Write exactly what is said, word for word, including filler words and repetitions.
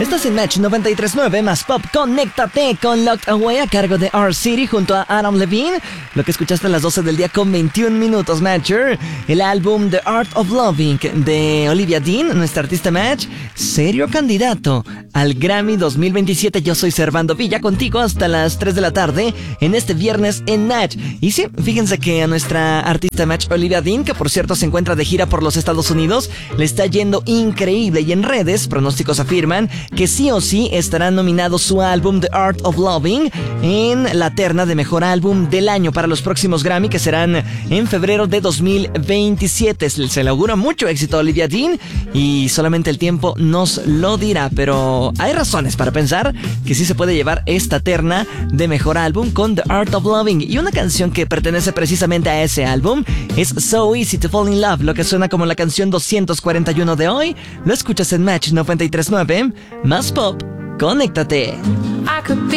Estás en Match noventa y tres punto nueve más Pop. Conéctate con Locked Away a cargo de R-City junto a Adam Levine. Lo que escuchaste a las doce del día con veintiún minutos, Matcher. El álbum The Art of Loving de Olivia Dean, nuestra artista Match, serio candidato al Grammy dos mil veintisiete. Yo soy Servando Villa, contigo hasta las tres de la tarde en este viernes en Match. Y sí, fíjense que a nuestra artista Match, Olivia Dean, que por cierto se encuentra de gira por los Estados Unidos, le está yendo increíble y en redes pronósticos afirman que sí o sí estará nominado su álbum The Art of Loving en la terna de mejor álbum del año para los próximos Grammy, que serán en febrero de dos mil veintisiete. Se le augura mucho éxito a Olivia Dean y solamente el tiempo nos lo dirá, pero hay razones para pensar que sí se puede llevar esta terna de mejor álbum con The Art of Loving. Y una canción que pertenece precisamente a ese álbum es So Easy to Fall in Love, lo que suena como la canción doscientos cuarenta y uno de hoy. Lo escuchas en Match noventa y tres punto nueve más Pop. Conéctate.